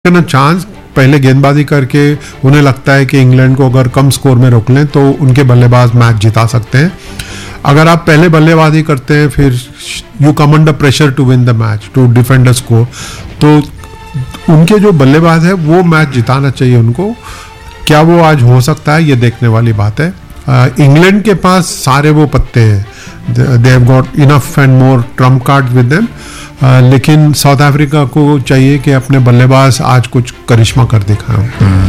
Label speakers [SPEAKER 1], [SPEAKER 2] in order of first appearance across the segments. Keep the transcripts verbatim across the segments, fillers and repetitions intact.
[SPEAKER 1] ना चांस पहले गेंदबाजी करके उन्हें लगता है कि इंग्लैंड को अगर कम स्कोर में रोक लें तो उनके बल्लेबाज मैच जिता सकते हैं। अगर आप पहले बल्लेबाजी करते हैं फिर you come under pressure to win the match, to defend the score, तो उनके जो बल्लेबाज है वो मैच जिताना चाहिए उनको। क्या वो आज हो सकता है, ये देखने वाली बात है। इंग्लैंड के पास सारे वो पत्ते हैं, they have got enough and more Trump card with them, लेकिन साउथ अफ्रीका को चाहिए कि अपने बल्लेबाज आज कुछ करिश्मा कर दिखाएं।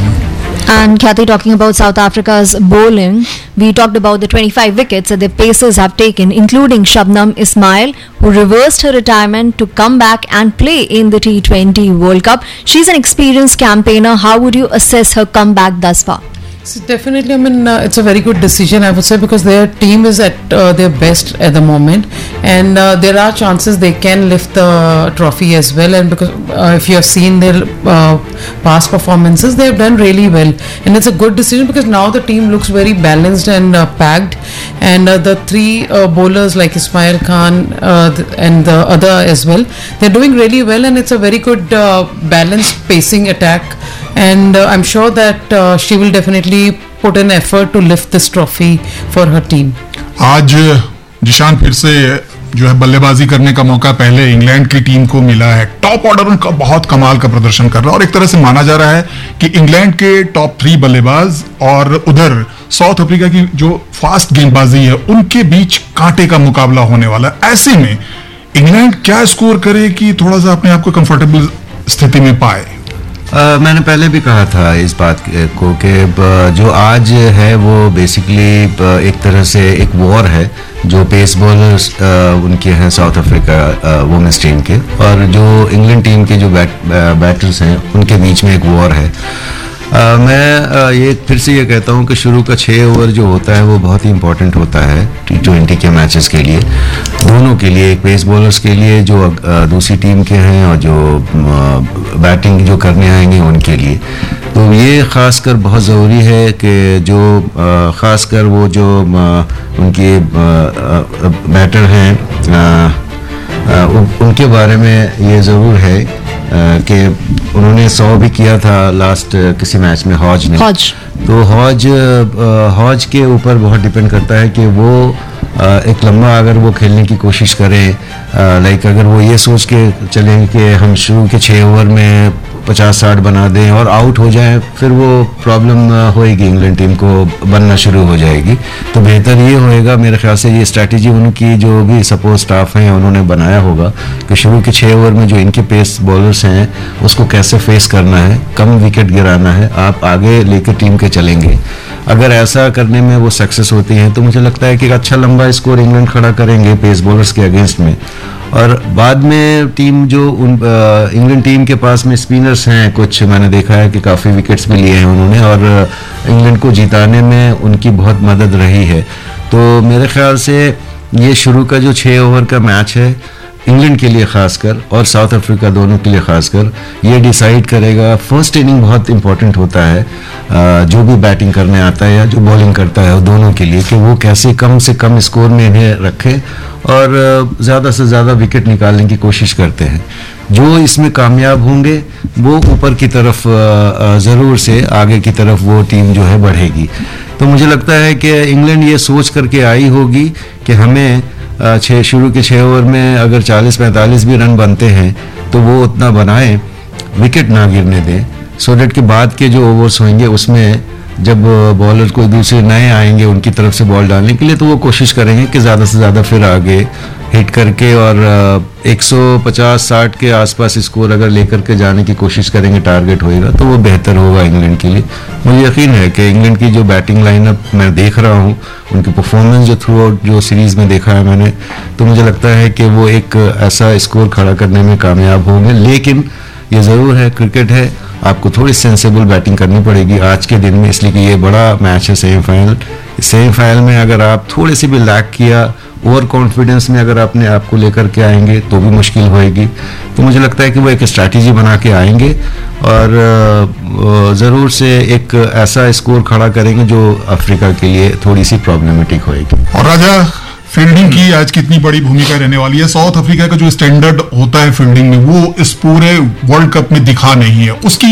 [SPEAKER 2] And Kathy, talking about South Africa's bowling, we talked about the twenty-five wickets that the Pacers have taken, including Shabnam Ismail, who reversed her retirement to come back and play in the T twenty World Cup. She's an experienced campaigner. How would you assess her comeback thus far?
[SPEAKER 3] So definitely, I mean, uh, it's a very good decision, I would say, because their team is at uh, their best at the moment, and uh, there are chances they can lift the trophy as well. And because uh, if you have seen their uh, past performances, they have done really well, and it's a good decision because now the team looks very balanced and uh, packed, and uh, the three uh, bowlers like Ismail Khan uh, th- and the other as well, they're doing really well, and it's a very good uh, balanced pacing attack. And uh, I'm sure that uh, she will definitely put an effort to lift this trophy for her team.
[SPEAKER 4] आज जिशान फिर से जो है बल्लेबाजी करने का मौका पहले इंग्लैंड की टीम को मिला है। टॉप ऑर्डर उनका बहुत कमाल का प्रदर्शन कर रहा है और एक तरह से माना जा रहा है कि इंग्लैंड के टॉप थ्री बल्लेबाज और उधर साउथ अफ्रीका की जो फास्ट गेंदबाजी है उनके बीच कांटे का मुकाबला होने वाला है। ऐसे में इंग्लैंड क्या स्कोर करे कि थोड़ा सा अपने आप को कंफर्टेबल स्थिति में पाए?
[SPEAKER 5] Uh, मैंने पहले भी कहा था इस बात को कि जो आज है वो बेसिकली एक तरह से एक वॉर है जो पेस बॉलर्स उनके हैं साउथ अफ्रीका वुमेन्स टीम के और जो इंग्लैंड टीम के जो बैट बैटर्स हैं उनके बीच में एक वॉर है। Uh, मैं uh, ये फिर से ये कहता हूँ कि शुरू का छः ओवर जो होता है वो बहुत ही इंपॉर्टेंट होता है टी ट्वेंटी के मैचेस के लिए, दोनों के लिए, एक पेस बॉलर्स के लिए जो uh, दूसरी टीम के हैं और जो बैटिंग uh, जो करने आएंगे उनके लिए। तो ये ख़ासकर बहुत ज़रूरी है कि जो uh, ख़ासकर वो जो uh, उनके बैटर uh, हैं uh, uh, उनके बारे में ये ज़रूर है कि उन्होंने सौ भी किया था लास्ट किसी मैच में हॉज ने।
[SPEAKER 2] हॉज
[SPEAKER 5] तो हॉज हॉज के ऊपर बहुत डिपेंड करता है कि वो एक लंबा अगर वो खेलने की कोशिश करें, लाइक अगर वो ये सोच के चलें कि हम शुरू के छः ओवर में पचास साठ बना दें और आउट हो जाए, फिर वो प्रॉब्लम होएगी, इंग्लैंड टीम को बनना शुरू हो जाएगी। तो बेहतर ये होएगा मेरे ख्याल से, ये स्ट्रैटेजी उनकी जो भी सपोर्ट स्टाफ हैं उन्होंने बनाया होगा कि शुरू के छः ओवर में जो इनके पेस बॉलर्स हैं उसको कैसे फेस करना है, कम विकेट गिराना है, आप आगे लेकर टीम के चलेंगे। अगर ऐसा करने में वो सक्सेस होती हैं तो मुझे लगता है कि एक अच्छा लंबा स्कोर इंग्लैंड खड़ा करेंगे पेस बॉलर्स के अगेंस्ट में। और बाद में टीम जो उन इंग्लैंड टीम के पास में स्पिनर्स हैं कुछ, मैंने देखा है कि काफ़ी विकेट्स भी लिए हैं उन्होंने और इंग्लैंड को जिताने में उनकी बहुत मदद रही है। तो मेरे ख्याल से ये शुरू का जो छः ओवर का मैच है इंग्लैंड के लिए खासकर और साउथ अफ्रीका दोनों के लिए खासकर ये डिसाइड करेगा। फर्स्ट इनिंग बहुत इंपॉर्टेंट होता है जो भी बैटिंग करने आता है या जो बॉलिंग करता है दोनों के लिए, कि वो कैसे कम से कम स्कोर में इन्हें रखें और ज़्यादा से ज़्यादा विकेट निकालने की कोशिश करते हैं। जो इसमें कामयाब होंगे वो ऊपर की तरफ ज़रूर से आगे की तरफ वो टीम जो है बढ़ेगी। तो मुझे लगता है कि इंग्लैंड ये सोच करके आई होगी कि हमें छः शुरू के छः ओवर में अगर चालीस पैंतालीस भी रन बनते हैं तो वो उतना बनाएं, विकेट ना गिरने दें, सो डेट के बाद के जो ओवर्स होंगे उसमें जब बॉलर कोई दूसरे नए आएंगे उनकी तरफ से बॉल डालने के लिए तो वो कोशिश करेंगे कि ज़्यादा से ज़्यादा फिर आगे हिट करके और एक सौ पचास साठ के आसपास स्कोर अगर लेकर के जाने की कोशिश करेंगे, टारगेट होएगा तो वो बेहतर होगा इंग्लैंड के लिए। मुझे यकीन है कि इंग्लैंड की जो बैटिंग लाइनअप मैं देख रहा हूँ, उनकी परफॉर्मेंस जो थ्रू आउट जो सीरीज़ में देखा है मैंने, तो मुझे लगता है कि वो एक ऐसा स्कोर खड़ा करने में कामयाब होंगे। लेकिन ये ज़रूर है, क्रिकेट है, आपको थोड़ी सेंसेबल बैटिंग करनी पड़ेगी आज के दिन में, इसलिए कि ये बड़ा मैच है सेमीफाइनल। सेमीफाइनल में अगर आप थोड़े से भी लैक किया, ओवर कॉन्फिडेंस में अगर अपने आप को लेकर के आएंगे तो भी मुश्किल होएगी। तो मुझे लगता है कि वो एक स्ट्रैटेजी बना के आएंगे और ज़रूर से एक ऐसा स्कोर खड़ा करेंगे जो अफ्रीका के लिए थोड़ी सी प्रॉब्लमेटिक होएगी।
[SPEAKER 4] और राजा फील्डिंग की आज कितनी बड़ी भूमिका रहने वाली है। साउथ अफ्रीका का जो स्टैंडर्ड होता है फील्डिंग में वो इस पूरे वर्ल्ड कप में दिखा नहीं है। उसकी